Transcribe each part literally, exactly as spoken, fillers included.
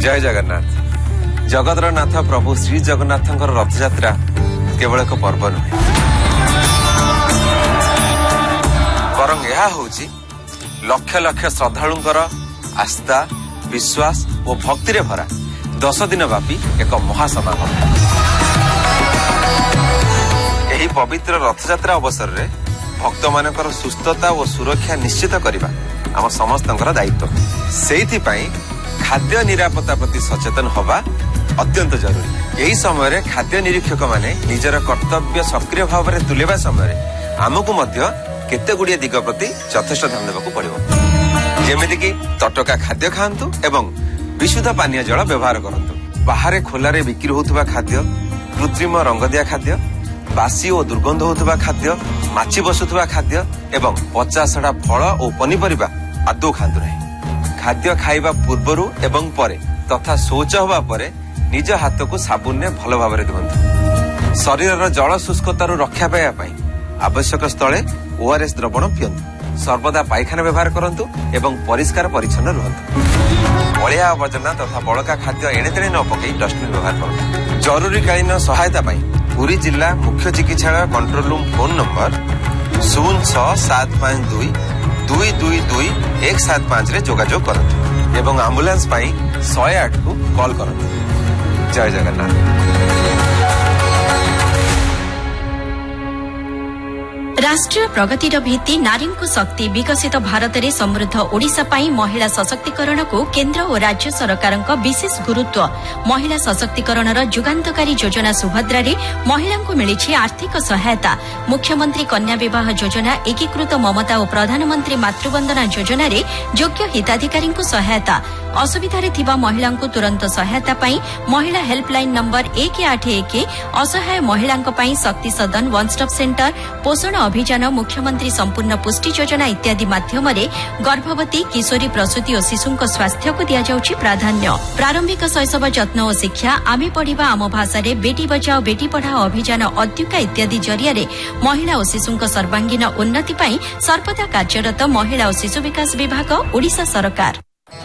जय जगन्नाथ। जगतर नाथ प्रभु श्री जगन्नाथ रथ यात्रा केवल एक पर्व नुहे बरं यह होची लक्ष लक्ष श्रद्धालुंकर आस्था विश्वास और भक्ति रे भरा दस दिन व्यापी एक महासमागम। यही पवित्र रथ यात्रा अवसर रे भक्त मानकर सुस्थता और सुरक्षा निश्चित करने आम समस्त दायित्व। से खाद्य निरापत्ता प्रति सचेतन हवा अत्यंत जरूरी। यही समय रे खाद्य निरीक्षक माने निजर कर्तव्य सक्रिय भाव में तुलेबा समय आमको मध्य केते गुड़िए दिग प्रति यथेष्ट ध्यान देवाक पड़िबो। जेमिति कि तटका खाद्य खांतु एवं विशुद्ध पानीय जल व्यवहार करंतु। बाहर खोलारे बिक्री होतबा खाद्य, कृत्रिम रंग दिया खाद्य, बासी और दुर्गंध होतबा खाद्य, माछी बसुतबा खाद्य एवं पचासड़ा फल और पनीपरिबा आदौ खांतु नहीं। खाद्य खाइबा पूर्वरु एवं परे तथा शौच हवा परे निज हाथ को साबुन ने भल भाव धुवंतु। शरीर जल शुष्कतारु रक्षा पाइबा पई आवश्यक स्थले ओआरएस द्रवण पियंतु। सर्वदा पायखाना व्यवहार करंतु एवं परिष्कार परिच्छन्न रुहंतु। अलिया आवर्जना तथा बड़का खाद्य एणे तेणे न पकई डस्टबिन व्यवहार करंतु। जरूरीकालीन सहायता पाई पुरी जिला मुख्य चिकित्सालय कंट्रोल रूम फोन नंबर शून्य छह सात पांच दुई दुई दुई दुई एक सात पांच रे जोगाजोग करंतु एवं एम्बुलेंस पाई एक सौ आठ को कॉल करंतु। जय जगन्नाथ। राष्ट्रीय प्रगतिर भित्ति नारी को शक्ति विकसित भारत में समृद्ध ओडिशा पाई महिला सशक्तिकरण को केंद्र और राज्य सरकार विशेष गुरुत्व। महिला सशक्तिकरण जुगान्तकारी योजना सुभद्रा रे महिला को मिली आर्थिक सहायता। मुख्यमंत्री कन्या विवाह योजना, एकीकृत ममता और प्रधानमंत्री मातृवंदना योजना रे योग्य हिताधिकारी को सहायता। असुविधा थिबा महिला को तुरंत सहायता पाई महिला हेल्पलाइन नंबर एक आठ एक, असहाय महिला शक्ति सदन, वन स्टॉप सेंटर, पोषण अभियान, मुख्यमंत्री संपूर्ण पुष्टि योजना इत्यादि माध्यम गर्भवती किशोरी प्रसूति और शिशु स्वास्थ्य को दिया जाउछि प्राधान्य। प्रारंभिक शैशव जत्न और शिक्षा, आमे पढ़िबा आम भाषा रे, बेटी बचाओ बेटी पढ़ाओ अभियान अद्युका इत्यादि जरिया महिला और शिशु सर्वांगीन उन्नति पाई सर्वदा कार्यरत महिला और शिशु विकास विभाग ओडिशा सरकार।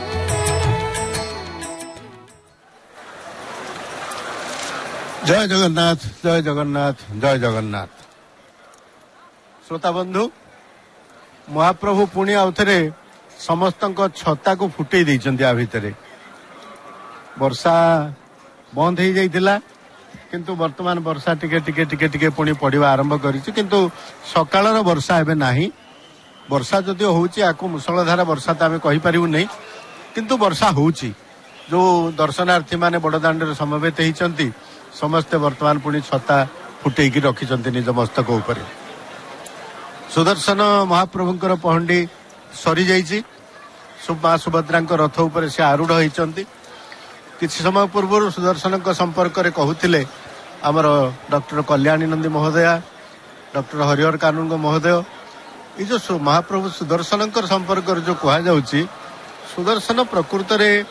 जय जगन्नाथ, जय जगन्नाथ, जय जगन्नाथ। श्रोता बंधु, महाप्रभु पुणी आउथरे समस्त छता को फुटे देइचंती। आ भितरे वर्षा बंद हो जाइतिला, किंतु वर्तमान वर्षा टिके टिके टिके टिके पुणी पड़िबा आरंभ करिछि। किंतु सकाळर वर्षा एबे नाही। वर्षा जदि होउछि आकु मुसलधारा वर्षा त आमे कहि परिबु नै, किंतु वर्षा होउछि। जो दर्शनार्थी माने बड़दाण्डरे समवेत हेइचंती समस्ते वर्तमान पुणी छता फुटेकी रखिचंती निज मस्तक उपरे। सुदर्शन महाप्रभुंकर पहंडी सरी जाइछि। मां सुभद्रांक रथ उपरे से आरूढ़ होइचंती। किछि समय पूर्व सुदर्शन संपर्क में कहूथिले आमर डॉक्टर कल्याणी नंदी महोदया, डॉक्टर हरिहर कानून महोदय। ये जो महाप्रभु सुदर्शन संपर्क जो कह जाउछि, सुदर्शन प्रकृत रे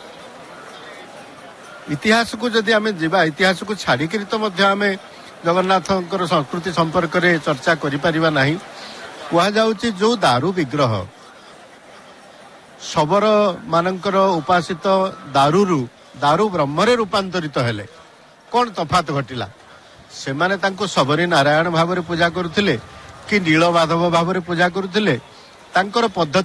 इतिहास को जदि आमे जीवा, इतिहास को छाड़िक तो मध्य आमे जगन्नाथ संस्कृति संपर्क में चर्चा करि परिबा नाही। कह जाउछि जो दारू विग्रह शबर मानकर उपासित दारूरु दारू ब्रह्मरे रूपांतरित हेले कौन तफात घटिला। से माने तांको सबरी नारायण भाव पूजा करुथिले कि नील माधव भाव पूजा करुथिले। तांकर पद्धति